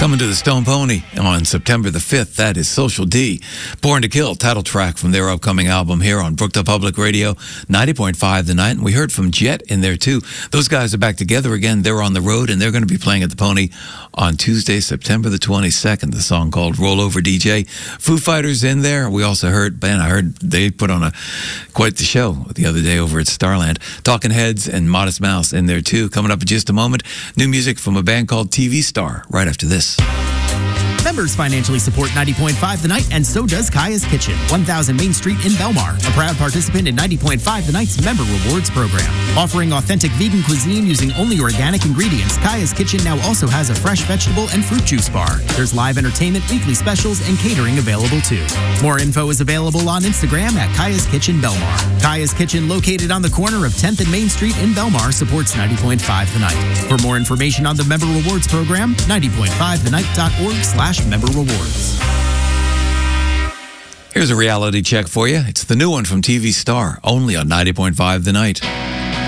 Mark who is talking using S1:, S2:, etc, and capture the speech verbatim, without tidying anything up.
S1: Coming to the Stone Pony on September the fifth, that is Social D. Born to Kill, title track from their upcoming album here on Brookdale Public Radio, ninety point five The Night. And we heard from Jet in there too. Those guys are back together again. They're on the road and they're going to be playing at the Pony on Tuesday, September the twenty-second. The song called Roll Over D J. Foo Fighters in there. We also heard, Ben, I heard they put on a quite the show the other day over at Starland. Talking Heads and Modest Mouse in there too. Coming up in just a moment, new music from a band called T V Star right after this.
S2: Members financially support ninety point five The Night, and so does Kaya's Kitchen, one thousand Main Street in Belmar, a proud participant in ninety point five The Night's Member Rewards program. Offering authentic vegan cuisine using only organic ingredients, Kaya's Kitchen now also has a fresh vegetable and fruit juice bar. There's live entertainment, weekly specials, and catering available too. More info is available on Instagram at Kaya's Kitchen Belmar. Kaya's Kitchen, located on the corner of tenth and Main Street in Belmar, supports ninety point five The Night. For more information on the Member Rewards program, ninety point five the night dot org slash member rewards.
S1: Here's a reality check for you. It's the new one from T V Star, only on ninety point five The Night.